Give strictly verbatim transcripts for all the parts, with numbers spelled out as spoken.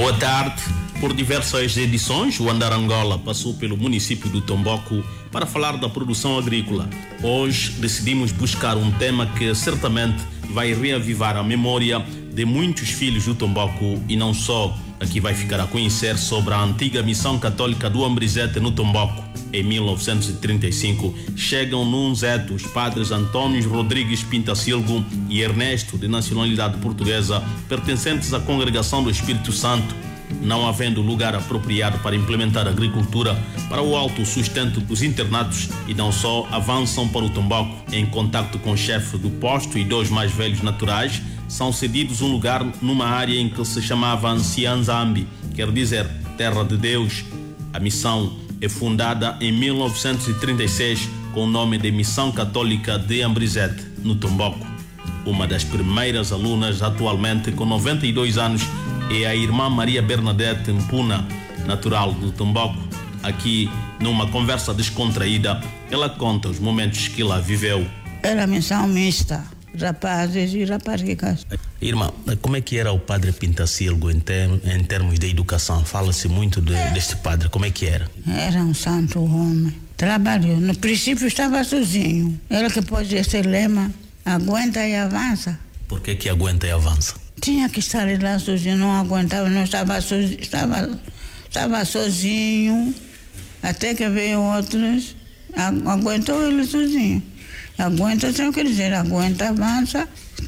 Boa tarde. Por diversas edições, o Andar Angola passou pelo município do Tomboco para falar da produção agrícola. Hoje decidimos buscar um tema que certamente vai reavivar a memória de muitos filhos do Tomboco e não só. Aqui vai ficar a conhecer sobre a antiga missão católica do Ambrizete no Tomboco. Em mil novecentos e trinta e cinco, chegam num zeto os padres Antônio Rodrigues Pintacilgo e Ernesto, de nacionalidade portuguesa, pertencentes à Congregação do Espírito Santo. Não havendo lugar apropriado para implementar a agricultura para o alto sustento dos internatos e não só, avançam para o Tomboco. Em contacto com o chefe do posto e dois mais velhos naturais, são cedidos um lugar numa área em que se chamava Anciã Zambi, quer dizer, Terra de Deus. A missão é fundada em mil novecentos e trinta e seis com o nome de Missão Católica de Ambrizete, no Tomboco. Uma das primeiras alunas, atualmente com noventa e dois anos, é a irmã Maria Bernadette Mpuna, natural do Tomboco. Aqui, numa conversa descontraída, ela conta os momentos que lá viveu. Era missão mista, rapazes e raparigas. Irmã, como é que era o padre Pintacilgo em, term, em termos de educação? Fala-se muito de, deste padre, como é que era? Era um santo homem. Trabalhou. No princípio estava sozinho. Era que pôs esse lema, aguenta e avança. Por que que aguenta e avança? Tinha que estar lá sozinho, não aguentava, não estava sozinho, estava, estava sozinho, até que veio outros, aguentou ele sozinho. Aguenta, não quer dizer, aguenta, avança,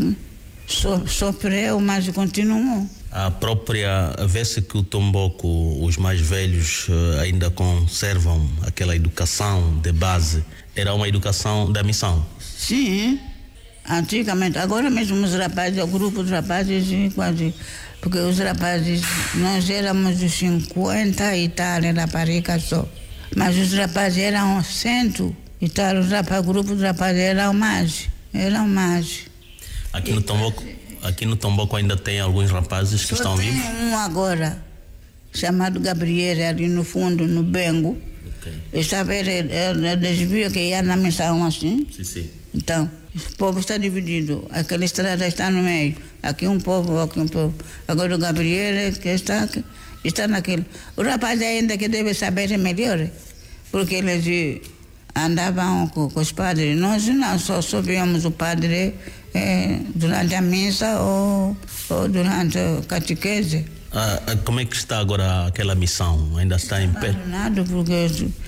so, sofreu, mas continuou. A própria, vê-se que o Tomboco, os mais velhos ainda conservam aquela educação de base, era uma educação da missão? Sim. Antigamente, agora mesmo os rapazes, o grupo dos rapazes, quase, porque os rapazes, nós éramos os cinquenta e tal, raparigas só, mas os rapazes eram cento e tal, os rapazes, o grupo dos rapazes eram mais, eram mais. Aqui no Tomboco, aqui no Tomboco ainda tem alguns rapazes que só estão tem vivos? Um agora, chamado Gabriel, ali no fundo, no Bengo. Okay. Estava, ele desvio que ia na missão assim. Sim, sim. Então, o povo está dividido. Aquela estrada está no meio. Aqui um povo, aqui um povo. Agora o Gabriel que está, está naquele. O rapaz ainda que deve saber melhor, porque eles andavam com, com os padres. Nós não só sabíamos o padre eh, durante a missa ou, ou durante a catequese. Ah, como é que está agora aquela missão? Ainda está em pé? Nada, porque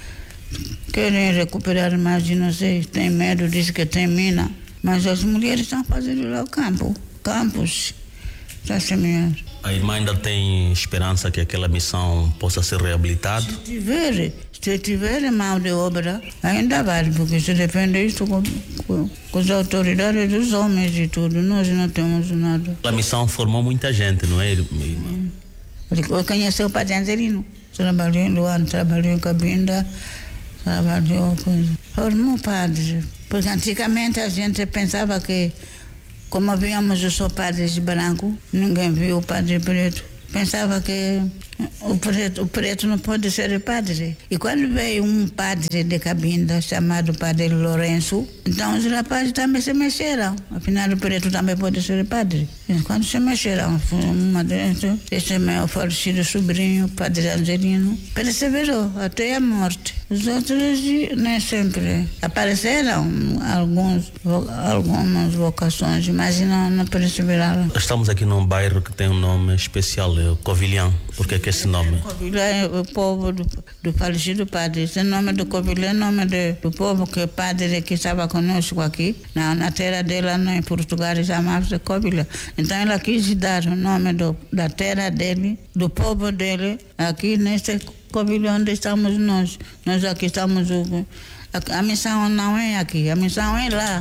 querem recuperar mais, não sei, tem medo, diz que tem mina. Mas as mulheres estão fazendo lá o campo, campos, está semeando. A irmã ainda tem esperança que aquela missão possa ser reabilitada? Se tiver, se tiver mão de obra, ainda vale, porque se depende disso com, com, com as autoridades dos homens e tudo, nós não temos nada. A missão formou muita gente, não é, irmã? Eu conheci o padre Angelino, trabalhou em Luanda, trabalhou em Cabinda, trabalhou com... Formou padres, porque antigamente a gente pensava que, como havíamos só padres brancos, ninguém viu o padre preto. Pensava que o preto, o preto não pode ser padre. E quando veio um padre de Cabinda, chamado Padre Lourenço, então os rapazes também se mexeram. Afinal, o preto também pode ser padre. E quando se mexeram, uma dentro, esse meu falecido sobrinho, Padre Angelino, perseverou até a morte. Os outros nem sempre apareceram, alguns, algumas vocações, mas não, não perseveraram. Estamos aqui num bairro que tem um nome especial, é o Covilhã. Por que que esse nome? Covilhã é o povo do, do falecido padre. Esse nome do Covilhã é o nome de, do povo que o padre que estava conosco aqui, na, na terra dele, em Portugal, chamava-se Covilhã. Então ela quis dar o nome do, da terra dele, do povo dele, aqui nesse Covilhã onde estamos nós. Nós aqui estamos. A, a missão não é aqui, a missão é lá.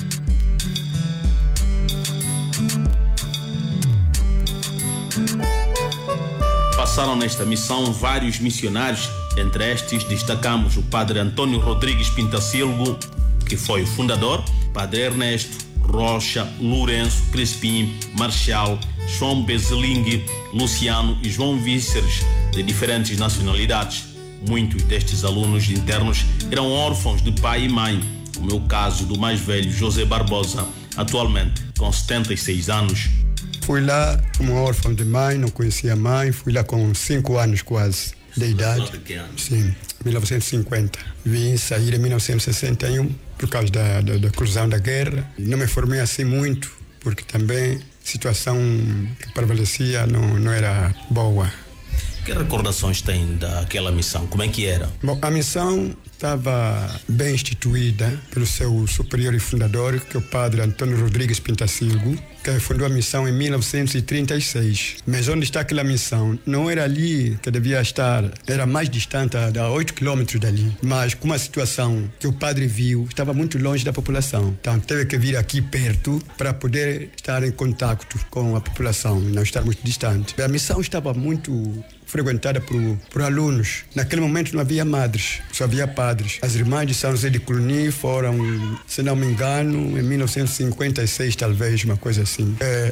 Passaram nesta missão vários missionários, entre estes destacamos o padre Antônio Rodrigues Pintacilgo, que foi o fundador, padre Ernesto, Rocha, Lourenço, Crispim, Marchal, João Bezeling, Luciano e João Víceres, de diferentes nacionalidades. Muitos destes alunos internos eram órfãos de pai e mãe, como é o caso do mais velho José Barbosa, atualmente com setenta e seis anos. Fui lá como órfão de mãe, não conhecia a mãe, fui lá com cinco anos quase de idade. Sim, mil novecentos e cinquenta. Vim sair em mil novecentos e sessenta e um por causa da, da, da conclusão da guerra. Não me formei assim muito, porque também a situação que prevalecia não, não era boa. Que recordações tem daquela missão? Como é que era? Bom, a missão estava bem instituída pelo seu superior e fundador, que é o padre Antônio Rodrigues Pintacilgo, que fundou a missão em mil novecentos e trinta e seis. Mas onde está aquela missão? Não era ali que devia estar, era mais distante, a oito quilômetros dali. Mas com uma situação que o padre viu, estava muito longe da população. Então teve que vir aqui perto para poder estar em contato com a população, não estar muito distante. A missão estava muito frequentada por, por alunos. Naquele momento não havia madres, só havia padres. As irmãs de São José de Cluny foram, se não me engano, em mil novecentos e cinquenta e seis, talvez, uma coisa assim. É,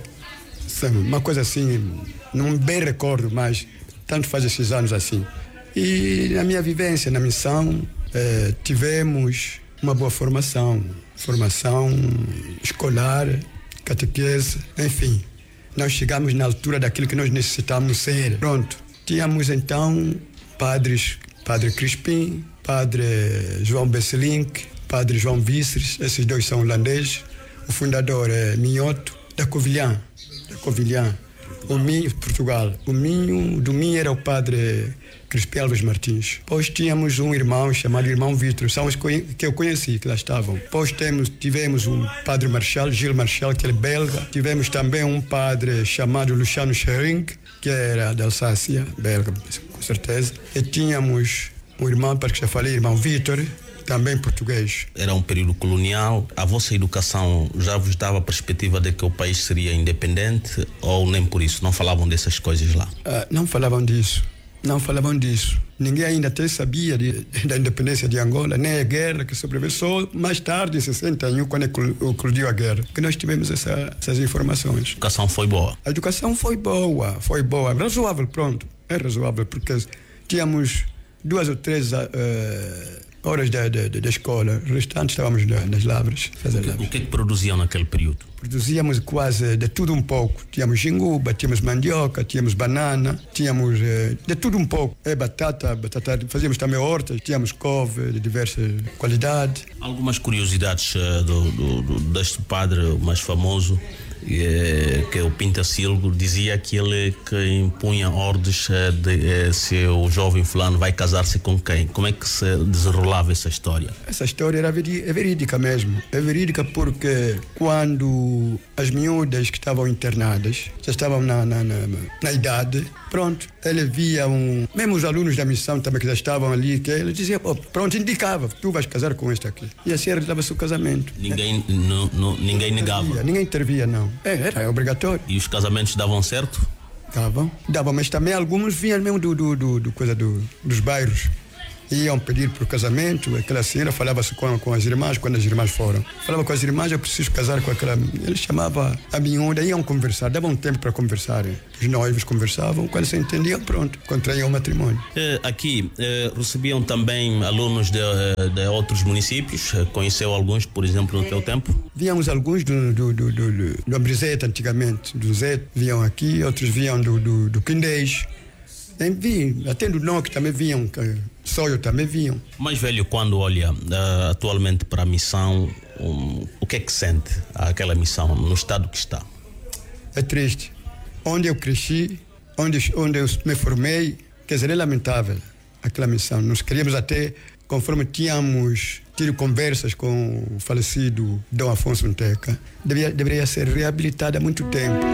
uma coisa assim, não bem recordo, mas tanto faz esses anos assim. E na minha vivência, na missão, é, tivemos uma boa formação, formação escolar, catequese, enfim. Nós chegamos na altura daquilo que nós necessitávamos ser. Pronto. Tínhamos então padres, Padre Crispim, Padre João Besselink, Padre João Víceres, esses dois são holandeses. O fundador é Minhoto, da Covilhã, da Covilhã. O Minho, Portugal. O Minho, do Minho era o Padre Crispim Alves Martins. Depois tínhamos um irmão chamado Irmão Vitor, são os que eu conheci, que lá estavam. Depois temos, tivemos um Padre Marchal, Gilles Marchal, que é belga. Tivemos também um padre chamado Luciano Schering, que era da Alsácia, belga, com certeza. E tínhamos um irmão, para que já falei, Irmão Vitor, também português. Era um período colonial. A vossa educação já vos dava a perspectiva de que o país seria independente ou nem por isso? Não falavam dessas coisas lá? Ah, não falavam disso. Não falavam disso. Ninguém ainda até sabia de, da independência de Angola, nem a guerra que sobreviveu. Só mais tarde, em sessenta e um, quando eclodiu a guerra, que nós tivemos essa, essas informações. A educação foi boa? A educação foi boa, foi boa. Razoável, pronto. É razoável, porque tínhamos duas ou três uh, horas da, da, da escola. O restante estávamos nas lavras. O que, o que é que produziam naquele período? Produzíamos quase de tudo um pouco. Tínhamos jinguba, tínhamos mandioca, tínhamos banana, tínhamos uh, de tudo um pouco. É batata, batata, fazíamos também hortas, tínhamos couve de diversa qualidade. Algumas curiosidades uh, do, do, do, deste padre mais famoso, que é o Pintacilgo, dizia que ele que impunha ordens de se o jovem fulano vai casar-se com quem. Como é que se desenrolava essa história? Essa história era verí- é verídica mesmo. É verídica porque quando as miúdas que estavam internadas já estavam na, na, na, na idade, pronto, ele via um... Mesmo os alunos da missão também que já estavam ali, que ele dizia, oh, pronto, indicava, tu vais casar com este aqui. E assim realizava-se o casamento. Ninguém, é. no, no, ninguém negava? Intervia, ninguém intervia, não. É, era obrigatório. E os casamentos davam certo? Davam. Davam, mas também alguns vinham mesmo do, do, do, do coisa do, dos bairros. Iam pedir por casamento, aquela senhora falava-se com, com as irmãs, quando as irmãs foram. Falava com as irmãs, eu preciso casar com aquela... Ele chamava a miúda, iam conversar, davam tempo para conversarem. Os noivos conversavam, quando se entendiam, pronto, contraíam o matrimônio. Eh, aqui, eh, recebiam também alunos de, de outros municípios? Conheceu alguns, por exemplo, no teu tempo? Víamos alguns do, do, do, do, do, do Ambrizete, antigamente, do Zé, vinham aqui, outros vinham do, do, do Quindês. Vi, até do Norte também vinham, Soio também vinham. Mais velho, quando olha uh, atualmente para a missão, um, o que é que sente aquela missão no estado que está? É triste. Onde eu cresci, onde, onde eu me formei, quer dizer, é lamentável aquela missão. Nós queríamos até, conforme tínhamos tido conversas com o falecido Dom Afonso Nteca, deveria, deveria ser reabilitada há muito tempo.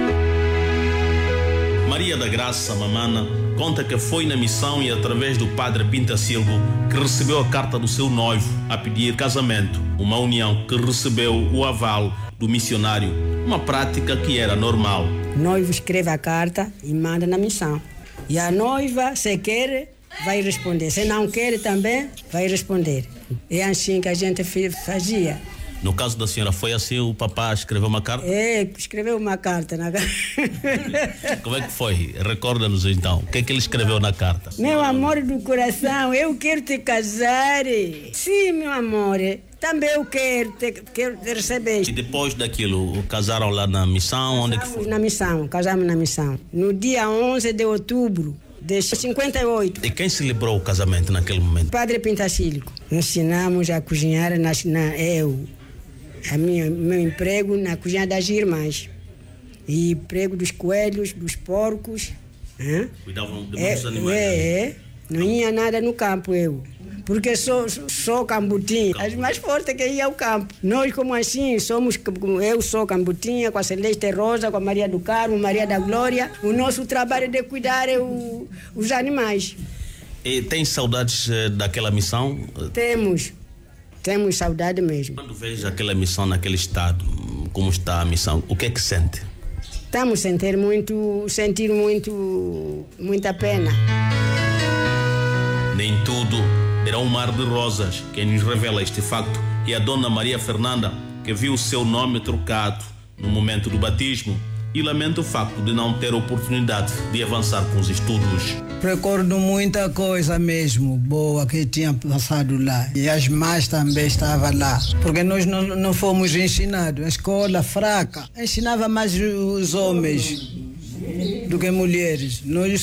Maria da Graça Mamana conta que foi na missão e através do padre Pintacilgo que recebeu a carta do seu noivo a pedir casamento, uma união que recebeu o aval do missionário, uma prática que era normal. O noivo escreve a carta e manda na missão. E a noiva, se quer, vai responder. Se não quer também, vai responder. É assim que a gente fazia. No caso da senhora, foi assim, o papá escreveu uma carta? É, escreveu uma carta na carta. Como é que foi? Recorda-nos então, o que é que ele escreveu na carta? Meu amor do coração, eu quero te casar. Sim, meu amor, também eu quero, te, quero receber. E depois daquilo, casaram lá na missão? Onde é que foi? Na missão, casamos na missão. No dia onze de outubro de cinquenta e oito. E quem celebrou o casamento naquele momento? Padre Pintacílico. Nos ensinamos a cozinhar, na, na, eu, a minha, meu emprego na cozinha das irmãs. E emprego dos coelhos, dos porcos. Hein? Cuidavam de é, muitos animais. É, é. Não ia nada no campo, eu. Porque sou, sou cambutinha. As mais fortes que ia ao campo. Nós, como assim, somos. Eu sou cambutinha, com a Celeste Rosa, com a Maria do Carmo, Maria da Glória. O nosso trabalho é de cuidar o, os animais. E tem saudades eh, daquela missão? Temos. Temos saudade mesmo. Quando vejo aquela missão naquele estado, como está a missão, o que é que sente? Estamos a sentir muito, sentir muito, muita pena. Nem tudo terá um mar de rosas. Quem nos revela este facto é a dona Maria Fernanda, que viu o seu nome trocado no momento do batismo e lamenta o facto de não ter oportunidade de avançar com os estudos. Recordo muita coisa mesmo boa que tinha passado lá. E as mães também estavam lá. Porque nós não, não fomos ensinados. A escola fraca ensinava mais os homens do que mulheres. Nós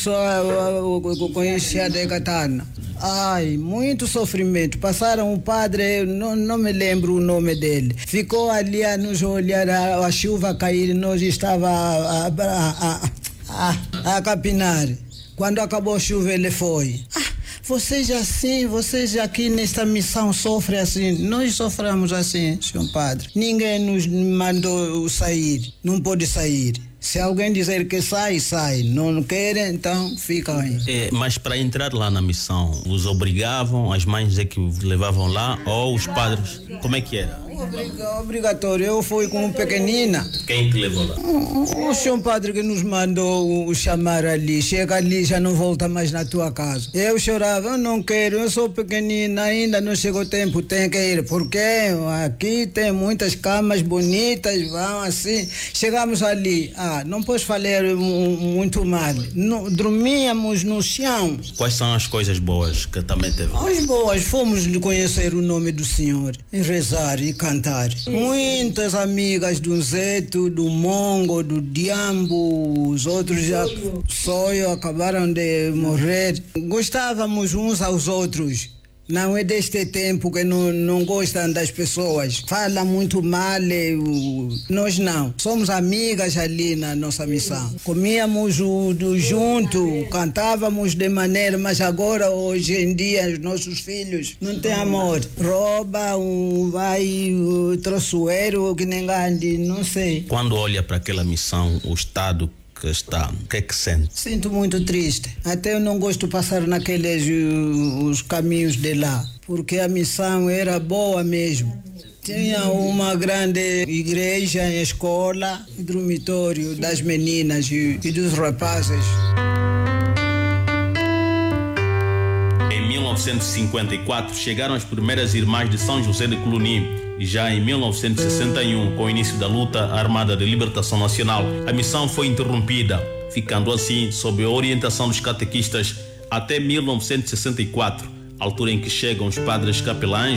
só conhecíamos a Decatana. Ai, muito sofrimento. Passaram o padre, não, não me lembro o nome dele. Ficou ali a nos olhar, a, a chuva cair, nós estava a, a, a, a, a capinar. Quando acabou a chuva, ele foi. Ah, vocês assim, vocês aqui nesta missão sofrem assim. Nós sofremos assim, senhor padre. Ninguém nos mandou sair, não pode sair. Se alguém dizer que sai, sai. Não quer, então fica aí. É, mas para entrar lá na missão, os obrigavam, as mães é que os levavam lá, ou os padres? Como é que era? Obrigatório. Eu fui como pequenina. Quem te levou lá? O, o senhor padre que nos mandou chamar ali. Chega ali, já não volta mais na tua casa. Eu chorava, eu não quero, eu sou pequenina, ainda não chegou o tempo, tem que ir. Porque aqui tem muitas camas bonitas, vão assim. Chegamos ali, ah, não posso falar muito mal. Não, dormíamos no chão. Quais são as coisas boas que também teve? As boas, fomos conhecer o nome do Senhor, e rezar e cantar. Muitas amigas do Zeto, do Mongo, do Diambo, os outros já sonho acabaram de morrer. Gostávamos uns aos outros. Não é deste tempo que não, não gostam das pessoas. Fala muito mal. Eu, nós não. Somos amigas ali na nossa missão. Comíamos o, do junto, cantávamos de maneira, mas agora, hoje em dia, os nossos filhos não têm amor. Rouba, um, vai, um, troçoeiro, que nem Gandhi, não sei. Quando olha para aquela missão, o estado que está, o que é que sente? Sinto muito triste. Até eu não gosto de passar naqueles os caminhos de lá, porque a missão era boa mesmo. Tinha uma grande igreja, escola, dormitório das meninas e, e dos rapazes. Em mil novecentos e cinquenta e quatro chegaram as primeiras irmãs de São José de Cluny. E já em mil novecentos e sessenta e um, com o início da luta armada de libertação nacional, a missão foi interrompida, ficando assim sob a orientação dos catequistas até mil novecentos e sessenta e quatro, altura em que chegam os padres capelães